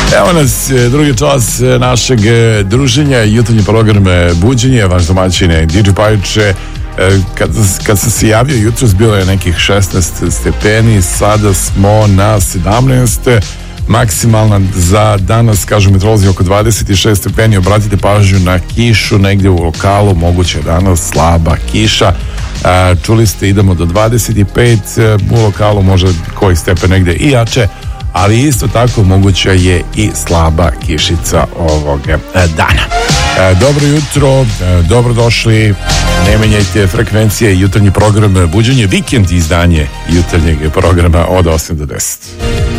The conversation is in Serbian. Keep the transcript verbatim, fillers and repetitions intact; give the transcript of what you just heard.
Evo nas, drugi čas našeg druženja, jutarnji program Buđenje, vaš domaćin je D J Pajiće. Kad, kad sam se javio jutros bilo je nekih šesnaest stepeni, sada smo na sedamnaest, maksimalna za danas, kažu meteorolozi, oko dvadeset šest stepeni. Obratite pažnju na kišu negdje u lokalu, moguće je danas slaba kiša. Čuli ste, idemo do dvadeset pet, u lokalu može koji stepen negdje i jače, ali isto tako moguća je i slaba kišica ovog dana. Dobro jutro, dobrodošli, ne menjajte frekvencije, jutarnji program Buđenje, vikend izdanje jutarnjeg programa od osam do deset.